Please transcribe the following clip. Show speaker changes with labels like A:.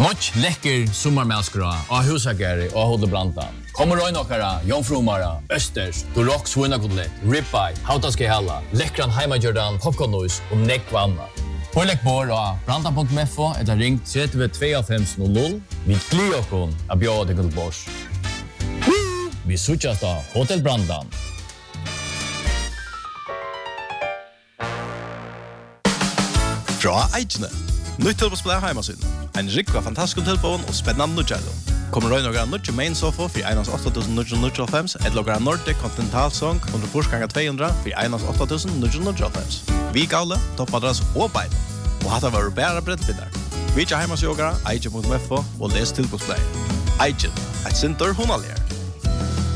A: Much läcker sommarmälskra och husagare och Hodebranta. Kommer röjna okkara, jomfrumara, östers, dorok svunakotlett, ribeye, hautaske halla, läckran heimagjördan, popcornnois och nekvanna. Pålägg bor och branta.mfo eller ring 325000. Vi glir okon av bjöd till Guldbors. Vi sutjas då Hotel Brandan.
B: Fra Eidjene. Nytt tilbosplay heimasyn. En rikva fantastisk tilbån og spennende nødgjælum. Kommer røy noen nødgjø main sofa for 1.8.995 et logra Nordic Continental Song 100x200 for 1.8.995. Vi gavle, toppadras og bein. Og hatt var bæra breddbindar. Vi ikke heimasjogara, Eidje.mfo og les tilbosplay. Eidje, et sinter hunalier.